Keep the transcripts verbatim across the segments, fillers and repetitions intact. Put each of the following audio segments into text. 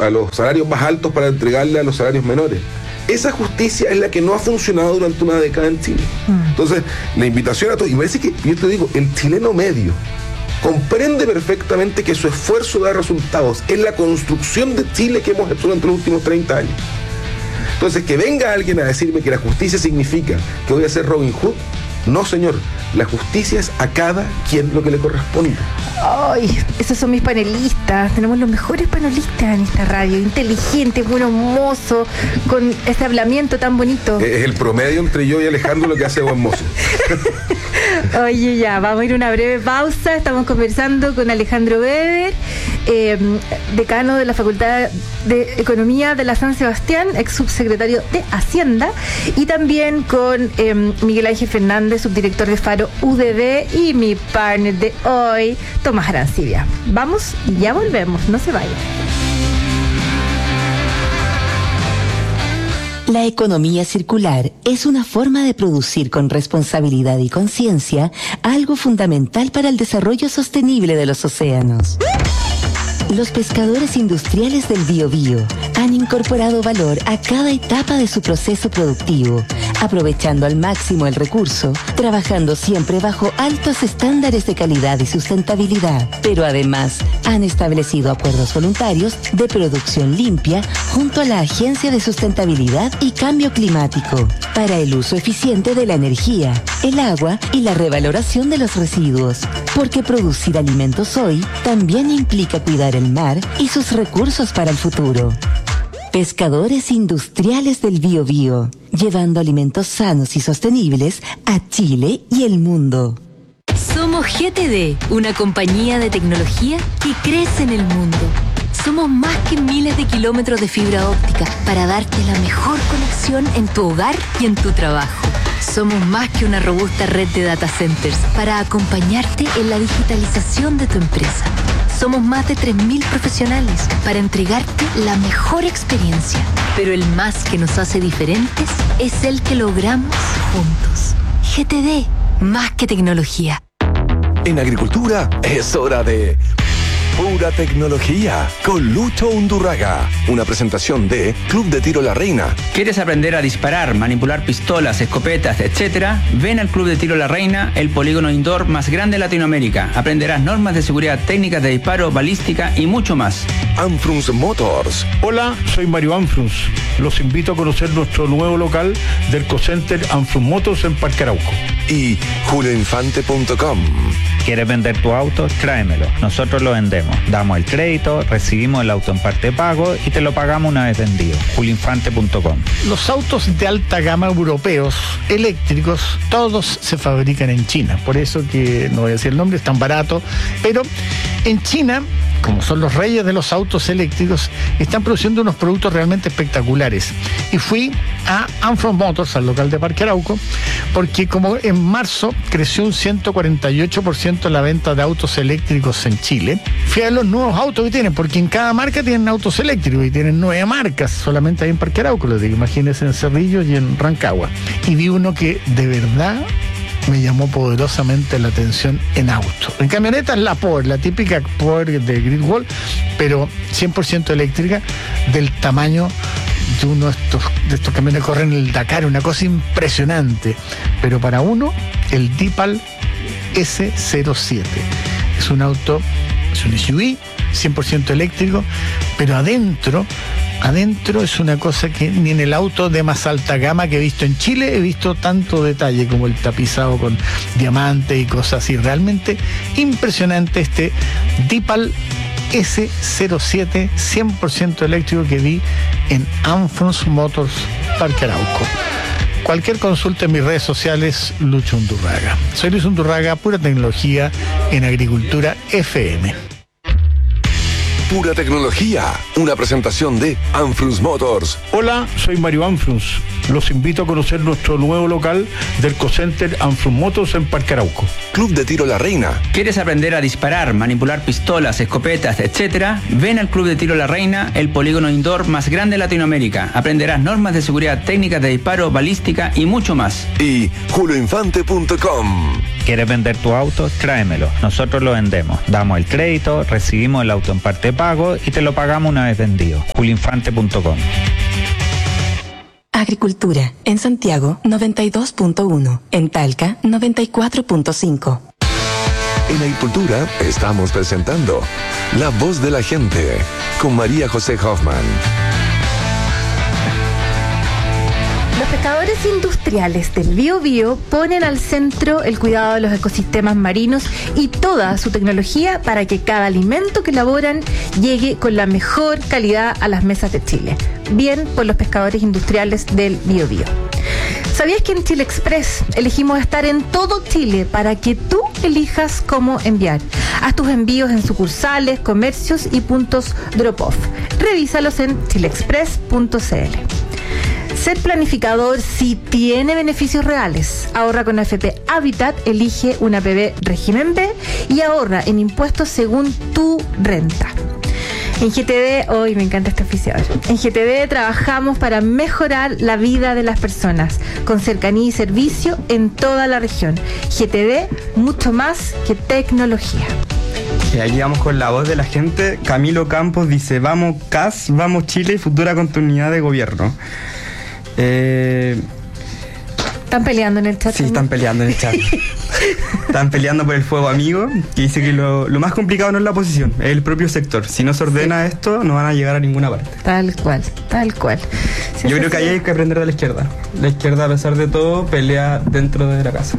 a los salarios más altos para entregarle a los salarios menores. Esa justicia es la que no ha funcionado durante una década en Chile. Mm. Entonces, la invitación a todos, y me parece que, yo te digo, el chileno medio comprende perfectamente que su esfuerzo da resultados. Es la construcción de Chile que hemos hecho durante los últimos treinta años. Entonces, que venga alguien a decirme que la justicia significa que voy a ser Robin Hood, no, señor. La justicia es a cada quien lo que le corresponde. Ay, esos son mis panelistas. Tenemos los mejores panelistas en esta radio. Inteligentes, buenos mozos, con ese hablamiento tan bonito. Es el promedio entre yo y Alejandro lo que hace buen mozo. Oye, ya, vamos a ir a una breve pausa. Estamos conversando con Alejandro Weber, eh, decano de la Facultad de Economía de la San Sebastián, ex subsecretario de Hacienda, y también con eh, Miguel Ángel Fernández, subdirector de Faro U D B, y mi partner de hoy, Tomás Arancibia. Vamos y ya volvemos, no se vayan. La economía circular es una forma de producir con responsabilidad y conciencia algo fundamental para el desarrollo sostenible de los océanos. Los pescadores industriales del Biobío han incorporado valor a cada etapa de su proceso productivo, aprovechando al máximo el recurso, trabajando siempre bajo altos estándares de calidad y sustentabilidad. Pero además han establecido acuerdos voluntarios de producción limpia junto a la Agencia de Sustentabilidad y Cambio Climático para el uso eficiente de la energía, el agua y la revaloración de los residuos. Porque producir alimentos hoy también implica cuidar el mar y sus recursos para el futuro. Pescadores industriales del Biobío, llevando alimentos sanos y sostenibles a Chile y el mundo. Somos G T D, una compañía de tecnología que crece en el mundo. Somos más que miles de kilómetros de fibra óptica para darte la mejor conexión en tu hogar y en tu trabajo. Somos más que una robusta red de data centers para acompañarte en la digitalización de tu empresa. Somos más de tres mil profesionales para entregarte la mejor experiencia. Pero el más que nos hace diferentes es el que logramos juntos. G T D, más que tecnología. En agricultura es hora de Pura Tecnología con Lucho Undurraga. Una presentación de Club de Tiro La Reina. ¿Quieres aprender a disparar, manipular pistolas, escopetas, etcétera? Ven al Club de Tiro La Reina, el polígono indoor más grande de Latinoamérica. Aprenderás normas de seguridad, técnicas de disparo, balística y mucho más. Anfrunz Motors. Hola, soy Mario Anfrunz. Los invito a conocer nuestro nuevo local del Cocenter Anfrunz Motors en Parque Arauco. Y julio infante punto com. ¿Quieres vender tu auto? Tráemelo. Nosotros lo vendemos. Damos el crédito, recibimos el auto en parte de pago y te lo pagamos una vez vendido. julio infante punto com. Los autos de alta gama europeos, eléctricos, todos se fabrican en China. Por eso que, no voy a decir el nombre, es tan barato. Pero en China, como son los reyes de los autos eléctricos, están produciendo unos productos realmente espectaculares. Y fui a Anfrunz Motors, al local de Parque Arauco, porque como en marzo creció un ciento cuarenta y ocho por ciento la venta de autos eléctricos en Chile, fui a los nuevos autos que tienen, porque en cada marca tienen autos eléctricos y tienen nueve marcas, solamente hay en Parque Arauco, les digo, imagínense en Cerrillo y en Rancagua. Y vi uno que de verdad me llamó poderosamente la atención en auto. En camionetas la Power, la típica Power de Gridwall, pero cien por ciento eléctrica, del tamaño de uno de estos, de estos camiones que corren el Dakar, una cosa impresionante. Pero para uno, el Dipal ese cero siete. Es un auto, es un S U V, cien por ciento eléctrico, pero adentro... Adentro es una cosa que ni en el auto de más alta gama que he visto en Chile he visto tanto detalle como el tapizado con diamante y cosas así. Realmente impresionante este Dipal ese cero siete cien por ciento eléctrico que vi en Anfrunz Motors Parque Arauco. Cualquier consulta en mis redes sociales, Lucho Undurraga. Soy Luis Undurraga, Pura Tecnología en Agricultura F M. Pura Tecnología, una presentación de Anfrunz Motors. Hola, soy Mario Anfrunz. Los invito a conocer nuestro nuevo local del Cocenter Anfrunz Motors en Parque Arauco. Club de Tiro La Reina. ¿Quieres aprender a disparar, manipular pistolas, escopetas, etcétera? Ven al Club de Tiro La Reina, el polígono indoor más grande de Latinoamérica. Aprenderás normas de seguridad, técnicas de disparo, balística y mucho más. Y julio infante punto com. ¿Quieres vender tu auto? Tráemelo. Nosotros lo vendemos. Damos el crédito, recibimos el auto en parte de pago pago y te lo pagamos una vez vendido. julinfante punto com. Agricultura. En Santiago, noventa y dos punto uno. En Talca, noventa y cuatro punto cinco. En Agricultura estamos presentando La Voz de la Gente con María José Hoffman. Los pescadores industriales del Biobío ponen al centro el cuidado de los ecosistemas marinos y toda su tecnología para que cada alimento que elaboran llegue con la mejor calidad a las mesas de Chile. Bien por los pescadores industriales del Biobío. ¿Sabías que en Chile Express elegimos estar en todo Chile para que tú elijas cómo enviar? Haz tus envíos en sucursales, comercios y puntos drop-off. Revísalos en chile express punto c l. Ser planificador sí tiene beneficios reales. Ahorra con A F P Habitat, elige una P B régimen B y ahorra en impuestos según tu renta. En G T D, hoy me encanta este oficiador. En G T D trabajamos para mejorar la vida de las personas, con cercanía y servicio en toda la región. G T D, mucho más que tecnología. Y aquí vamos con La Voz de la Gente. Camilo Campos dice: vamos C A S, vamos Chile y futura continuidad de gobierno. Eh... ¿Están peleando en el chat? Sí, están peleando en el chat. Están peleando por el fuego amigo, que dice que lo, lo más complicado no es la oposición, es el propio sector. Si no se ordena sí. esto, no van a llegar a ninguna parte. Tal cual, tal cual. Sí, Yo creo que ahí hay que aprender de la izquierda. La izquierda, a pesar de todo, pelea dentro de la casa.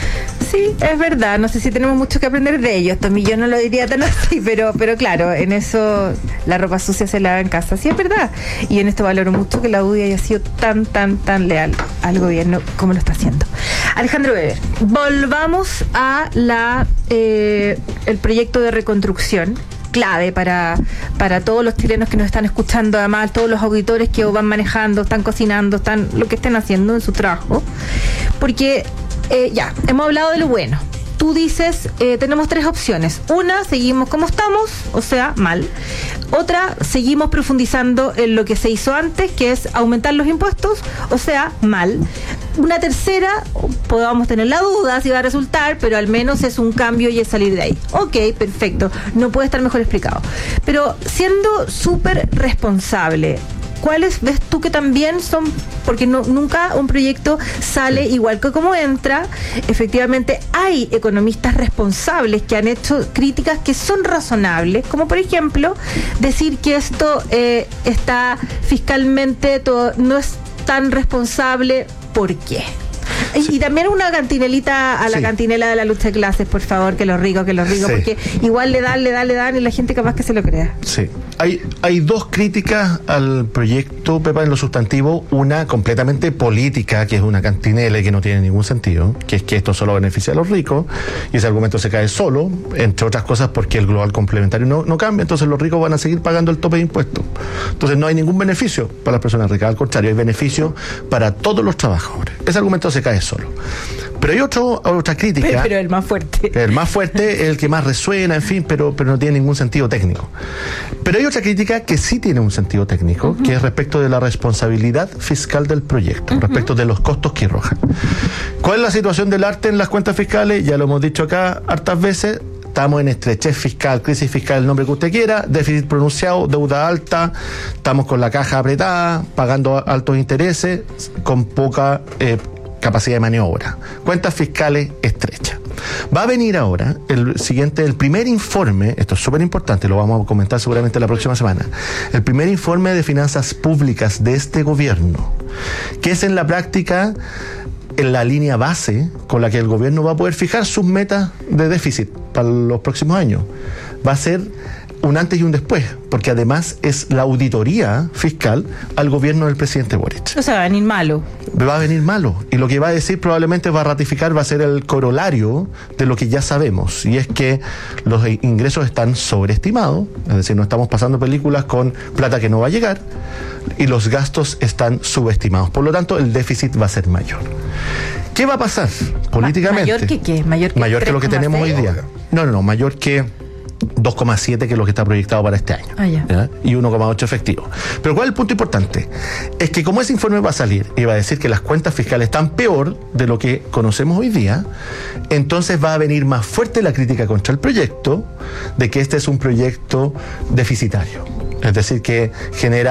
Sí, es verdad, no sé si tenemos mucho que aprender de ellos, Tommy, yo no lo diría tan así, pero, pero claro, en eso la ropa sucia se lava en casa, sí es verdad, y en esto valoro mucho que la U D I haya sido tan, tan, tan leal al gobierno como lo está haciendo. Alejandro Weber, volvamos a la eh, el proyecto de reconstrucción, clave para, para todos los chilenos que nos están escuchando, además todos los auditores que van manejando, están cocinando, están lo que estén haciendo en su trabajo, porque Eh, ya, hemos hablado de lo bueno. Tú dices, eh, tenemos tres opciones. Una, seguimos como estamos, o sea, mal. Otra, seguimos profundizando en lo que se hizo antes, que es aumentar los impuestos, o sea, mal. Una tercera, podamos tener la duda si va a resultar, pero al menos es un cambio y es salir de ahí. Ok, perfecto, no puede estar mejor explicado. Pero siendo súper responsable, ¿cuáles ves tú que también son, porque no, nunca un proyecto sale igual que como entra? Efectivamente hay economistas responsables que han hecho críticas que son razonables, como por ejemplo decir que esto eh, está fiscalmente todo, no es tan responsable. ¿Por qué? Sí. Y también una cantinelita a la sí. cantinela de la lucha de clases, por favor, que los ricos, que los ricos, sí. porque igual le dan, le dan, le dan y la gente capaz que se lo crea. Sí. Hay, hay dos críticas al proyecto, Pepa, en lo sustantivo. Una completamente política, que es una cantinela y que no tiene ningún sentido, que es que esto solo beneficia a los ricos, y ese argumento se cae solo, entre otras cosas porque el global complementario no, no cambia, entonces los ricos van a seguir pagando el tope de impuestos. Entonces no hay ningún beneficio para las personas ricas, al contrario, hay beneficio para todos los trabajadores. Ese argumento se cae solo. Pero hay otro, otra crítica. Pero, pero el más fuerte. El más fuerte es el que más resuena, en fin, pero, pero no tiene ningún sentido técnico. Pero hay otra crítica que sí tiene un sentido técnico, uh-huh. que es respecto de la responsabilidad fiscal del proyecto, uh-huh. respecto de los costos que arrojan. ¿Cuál es la situación del arte en las cuentas fiscales? Ya lo hemos dicho acá hartas veces. Estamos en estrechez fiscal, crisis fiscal, el nombre que usted quiera, déficit pronunciado, deuda alta, estamos con la caja apretada, pagando altos intereses, con poca eh, capacidad de maniobra. Cuentas fiscales estrechas. Va a venir ahora el siguiente, el primer informe, esto es súper importante, lo vamos a comentar seguramente la próxima semana, el primer informe de finanzas públicas de este gobierno, que es en la práctica en la línea base con la que el gobierno va a poder fijar sus metas de déficit para los próximos años. Va a ser un antes y un después, porque además es la auditoría fiscal al gobierno del presidente Boric. O sea, va a venir malo. Va a venir malo, y lo que va a decir probablemente va a ratificar, va a ser el corolario de lo que ya sabemos, y es que los ingresos están sobreestimados, es decir, no estamos pasando películas con plata que no va a llegar, y los gastos están subestimados, por lo tanto el déficit va a ser mayor. ¿Qué va a pasar políticamente? ¿Mayor que qué? ¿Mayor que, mayor que lo que tenemos hoy día? No, no, no, mayor que dos coma siete, que es lo que está proyectado para este año. Ah, ya. ¿Ya? Y uno coma ocho efectivo. Pero ¿cuál es el punto importante? Es que como ese informe va a salir y va a decir que las cuentas fiscales están peor de lo que conocemos hoy día, entonces va a venir más fuerte la crítica contra el proyecto de que este es un proyecto deficitario. Es decir, que genera